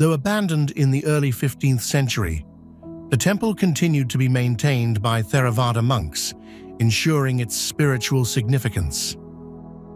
Though abandoned in the early 15th century, the temple continued to be maintained by Theravada monks, ensuring its spiritual significance.